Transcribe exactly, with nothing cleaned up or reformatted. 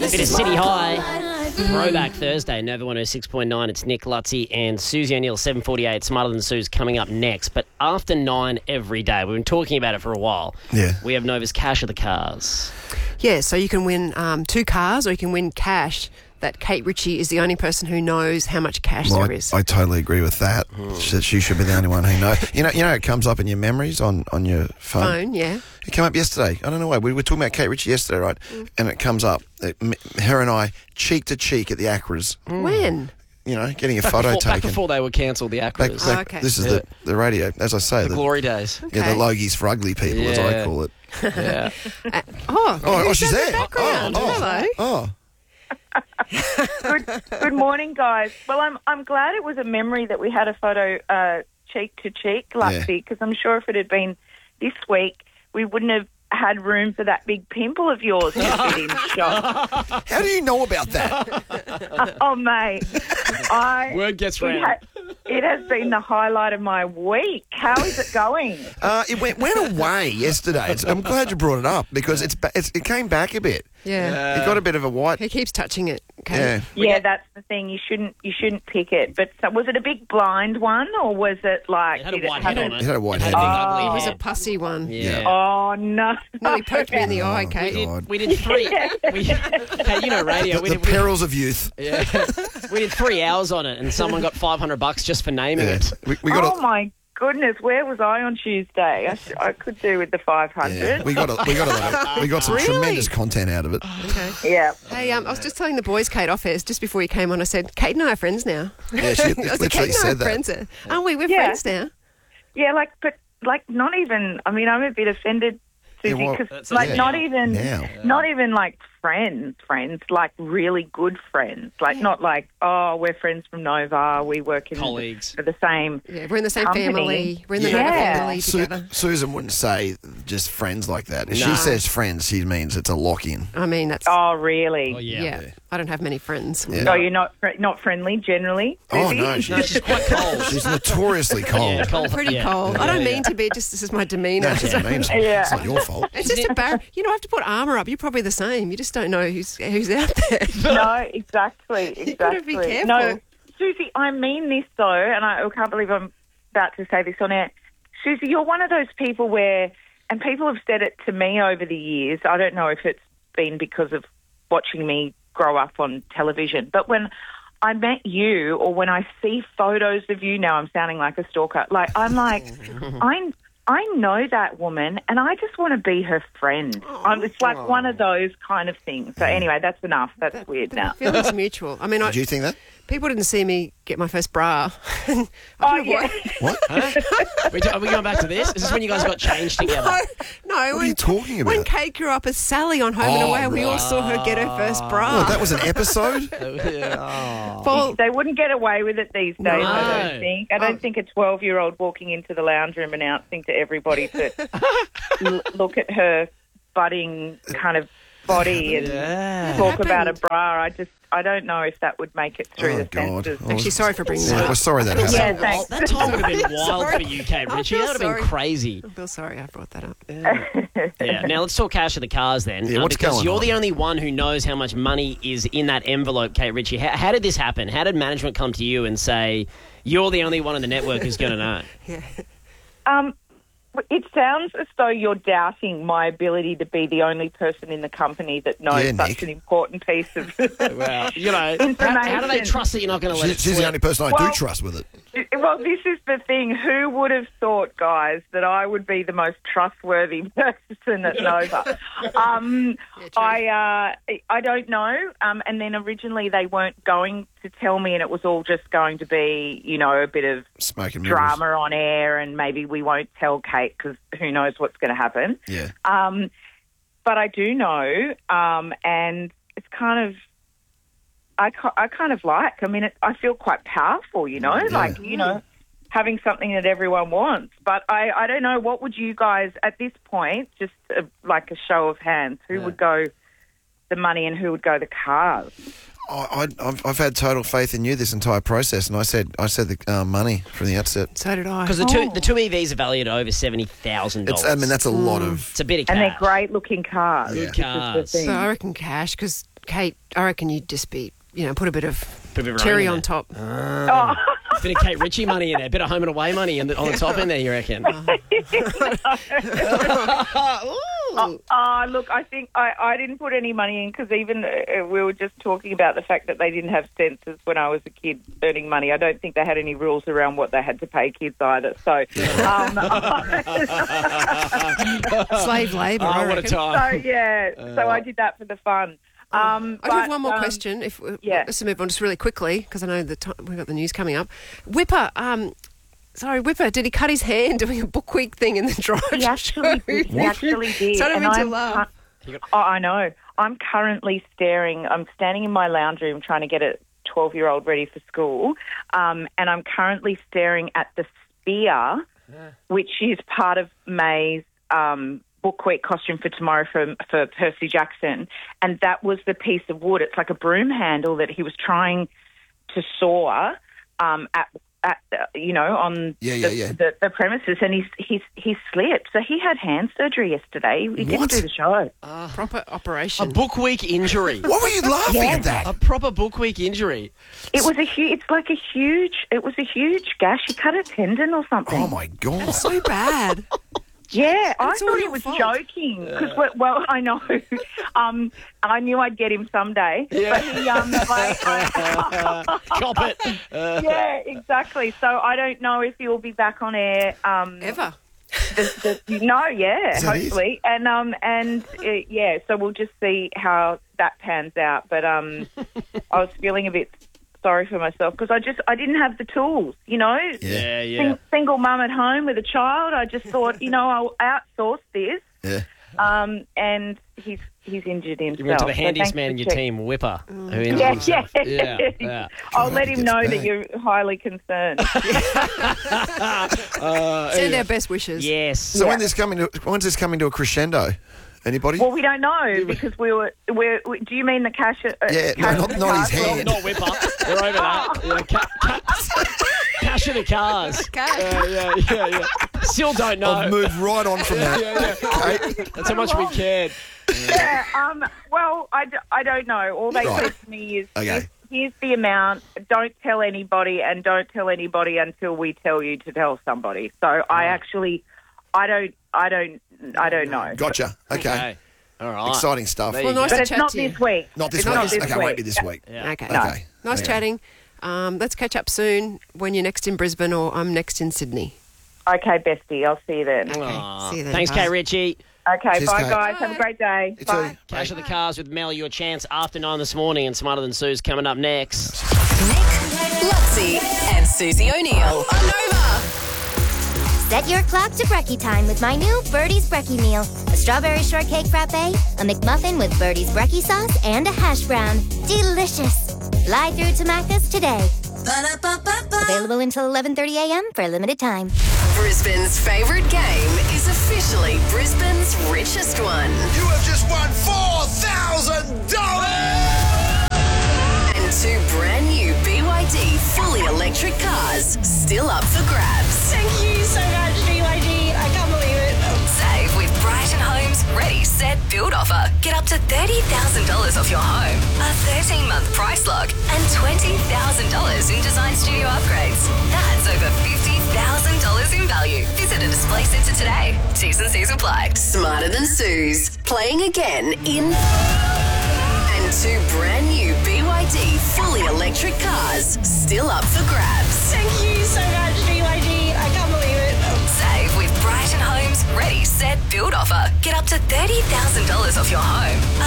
This It is is City my High. Throwback Thursday, Nova one oh six point nine. It's Nick Lutzi and Susie O'Neill, seven forty-eight. Smarter Than Sue's coming up next. But after nine every day, we've been talking about it for a while. Yeah. We have Nova's Cash of the Cars. Yeah, so you can win um, two cars or you can win cash. That Kate Ritchie is the only person who knows how much cash Well, there I, is. I totally agree with that. She, she should be the only one who knows. You know, you know, it comes up in your memories on, on your phone. Phone, yeah. It came up yesterday. I don't know why. We were talking about Kate Ritchie yesterday, right? Mm. And it comes up. It, m- her and I, cheek to cheek at the Acras. When? You know, getting a Back photo before, back taken. before they were cancelled, the Back- Acras. back- Oh, okay. This is Yeah. the, the radio, as I say. the glory days. Yeah, the Okay. Logies for ugly people, as I Yeah. call it. Yeah. Uh, oh, Oh, oh, who's she's in the there. background? Oh, oh, Hello. Oh, Good, good morning, guys. Well, I'm I'm glad it was a memory that we had a photo uh, cheek to cheek, Luxie, because I'm sure if it had been this week, we wouldn't have had room for that big pimple of yours to fit in the shop. how do you know about that? Oh, mate, I Word gets it, round. ha- it has been the highlight of my week. How is it going? Uh, it went, went away yesterday. It's, I'm glad you brought it up because it's, ba- it's it came back a bit. Yeah. It got a bit of a white. He keeps touching it. Okay. Yeah. Yeah, that's the thing. You shouldn't you shouldn't pick it. But so, was it a big blind one, or was it like? It had a did it white have head a- on It had a white It head. had a big Oh. ugly It was a head. pussy one. Yeah. Oh no! No, he poked me in the eye, Oh, Kate. We God. did, we did three. we, okay, you know radio. The, We the did, we, perils of youth. yeah. we did three hours on it, and someone got five hundred bucks just for naming Yeah. it. We, we got Oh a, my goodness, where was I on Tuesday? I, sh- I could do with the five yeah, hundred. we got a, we got a lot of, we got some Really? tremendous content out of it. Okay. Yeah. Hey, um, I was just telling the boys, Kate, off air, just before you came on, I said, Kate and I are friends now. Yeah, she I was like, literally Kate and I said are that. friends now. Aren't we? We're Yeah. friends now. Yeah, like, but, like, not even, I mean, I'm a bit offended, Susie, Yeah, well, because, like, yeah. not even, Now. not even, like, friends, friends, like, really good friends. Like, not like, oh, we're friends from Nova, we work in Colleagues. for the same. Yeah, we're in the same Company. family. We're in the Yeah. Nova family Su- together. Susan wouldn't say just friends like that. If No. she says friends, she means it's a lock-in. I mean, that's... Oh, really? Oh, yeah. yeah. Yeah. I don't have many friends. Yeah. Oh, you're not fr- not friendly generally? Oh, Susie? no, No, she's, she's quite cold. she's notoriously cold. Yeah, cold. Pretty yeah. cold. I Yeah, don't yeah. mean to be, just this is my demeanour. No, it doesn't mean so. Yeah. It's not your fault. It's just embarrassing. You know, I have to put armour up. You're probably the same. You just don't know who's who's out there. No, exactly, exactly. gotta be careful. No, Susie, I mean this though, and I can't believe I'm about to say this on air. Susie, you're one of those people where, and people have said it to me over the years, I don't know if it's been because of watching me grow up on television, but when I met you or when I see photos of you, now I'm sounding like a stalker, like I'm like, I I know that woman and I just want to be her friend. I'm, it's like one of those kind of things. So anyway, that's enough. That's weird The now. feeling's mutual. I mean, I, Do you think that? people didn't see me get my first bra. I Oh, don't know yeah. why. What? Huh? We do- Are we going back to this? Is this when you guys got changed together? No, no. What are when, you talking when about? Kate grew up as Sally on Home and Oh, Away, we all right. saw her get her first bra. Oh, that was an episode? Oh. Well, They wouldn't get away with it these days, No. I don't think. I don't Oh. think a twelve-year-old walking into the lounge room announcing to everybody to l- look at her budding kind of body and Yeah. talk about a happened. bra. I just, I don't know if that would make it through Oh, the God. censors. Oh, actually, sorry for bringing that Yeah, up. we're sorry that happened. Yeah, Well, thanks. that time would have been wild Sorry. for you, Kate I Ritchie. feel That would have been sorry. crazy. I feel sorry I brought that up. Yeah. Now let's talk cash of the cars then. Yeah, uh, what's because going you're on? the only one who knows how much money is in that envelope, Kate Ritchie. How, how did this happen? How did management come to you and say you're the only one in the network who's going to know? Um, it sounds as though you're doubting my ability to be the only person in the company that knows Yeah, such Nick. an important piece of Well, you know, how, how do they Information. trust that you're not going to let She, it she's slip? the only person I Well- do trust with it. Well, this is the thing. Who would have thought, guys, that I would be the most trustworthy person at Nova? um, Yeah, true. I uh, I don't know. Um, and then originally they weren't going to tell me, and it was all just going to be, you know, a bit of Smoking mirrors. drama on air, and maybe we won't tell Kate because who knows what's going to happen. Yeah. Um, but I do know, um, and it's kind of. I, ki- I kind of like, I mean, it, I feel quite powerful, you know, Yeah. like, you know, having something that everyone wants. But I, I don't know, what would you guys, at this point, just uh, like a show of hands, who Yeah. would go the money and who would go the cars? I, I, I've, I've had total faith in you this entire process, and I said I said the uh, money from the outset. So did I. Because the two Oh. the two E Vs are valued at over seventy thousand It's, dollars. I mean, that's a lot of. It's a bit of cash. And they're great looking cars. Yeah. which is the Cars. thing. So I reckon cash, because Kate, I reckon you'd just be, you know, put a bit of Bit of a cherry rain in on it. top. Oh. Bit of Kate Ritchie money in there, bit of home and away money in the, on the top in there, you reckon? Oh, uh, look, I think I, I didn't put any money in because even uh, we were just talking about the fact that they didn't have censors when I was a kid earning money. I don't think they had any rules around what they had to pay kids either. So, um, Slave labour, I Oh, what a reckon. time. so yeah, so I did that for the fun. Um, I do have but, one more um, question. If yeah. Let's move on just really quickly because I know the time, we've got the news coming up. Whipper, um, sorry, Whipper, did he cut his hand doing a book week thing in the drive? He actually did. He actually did. So I don't And mean to I'm laugh. cu- Oh, I know. I'm currently staring. I'm standing in my lounge room trying to get a twelve-year-old ready for school, um, and I'm currently staring at the spear, which is part of May's um, book week costume for tomorrow for for Percy Jackson, and that was the piece of wood. It's like a broom handle that he was trying to saw um, at. At, uh, you know, on Yeah, yeah, the, yeah. The, the premises, and he's he's he slipped. So he had hand surgery yesterday. He didn't What? do the show. Proper A operation. book week injury. Why were you laughing Yeah. at that? A proper book week injury. It was a huge. It's like a huge. It was a huge gash. He cut a tendon or something. Oh, my God. So bad. Yeah, I It's all thought he your was fault. joking because well, I know. Um, I knew I'd get him someday. Yeah. But he um, like, Cop it. Uh, yeah, exactly. So I don't know if he'll be back on air. Um, Ever. the, the, no, yeah, Is that it? hopefully, and um, and uh, yeah, so we'll just see how that pans out. But um, I was feeling a bit sorry for myself because I just I didn't have the tools, you know. yeah, yeah. Sing, single mum at home with a child. I just thought, you know, I'll outsource this. Yeah. Um, and he's he's injured himself. You went to the so handiest thanks man for in your check- team, Whipper. Who injured Yeah, himself. yeah. yeah, yeah. I'll God, let he him gets know that back. you're highly concerned. Send our best wishes. Yes. So Yeah. when this coming to, when's this coming to a crescendo? Anybody? Well, we don't know because we were. We're, we, do you mean the cash? Uh, Yeah, no, cash not- the not his cars? hand. Not Whipper. We're over that. Yeah, ca- ca- cash in the cars. Okay. Yeah, yeah, yeah, yeah. Still don't know. I've moved right on from that. Yeah, yeah. Okay. That's how much we cared. Yeah. Um. Well, I, d- I don't know. All they Right. said to me is, Okay. here's, here's the amount. Don't tell anybody, and don't tell anybody until we tell you to tell somebody. So I actually, I don't, I don't, I don't know. Gotcha. Okay. Okay. All right. Exciting stuff. There Well, you nice But to it's chat not to you. this week. Not this It's week. not this okay, week. won't be this week. Yeah. Okay. Okay. Nice Okay. chatting. Um, let's catch up soon when you're next in Brisbane or I'm next in Sydney. Okay, bestie. I'll see you then. Okay. Aw. See you then. Thanks, Bye. Kate Ritchie. Okay, Cheers, bye, Kate. guys. Have a great day. You Bye. too. Cash of the Cars with Mel, your chance after nine this morning, and Smarter Than Sue's coming up next. Nick, Lutzi, and Susie O'Neill on Nova. Set your clock to brekkie time with my new Birdie's Brekkie meal. A strawberry shortcake frappe, a McMuffin with Birdie's Brekkie sauce, and a hash brown. Delicious. Fly through to Macca's today. Available until eleven thirty a.m. for a limited time. Brisbane's favourite game is officially Brisbane's richest one. You have just won four thousand dollars. And two brand new B Y D fully electric cars still up for grabs. Thank you so much, B Y D. I can't believe it. Save with Brighton Homes Ready, Set, Build offer. Get up to thirty thousand dollars off your home, a thirteen-month price lock, and twenty thousand dollars in design studio upgrades. That's over fifty thousand dollars in value. Visit a display centre today. T's and C's apply. Smarter Than Sue's. Playing again in... And two brand new B Y D fully electric cars still up for grabs. Thank you so much, B Y D. I can't believe it. Save with Brighton Homes Ready, Set, Build offer. Get up to thirty thousand dollars off your home,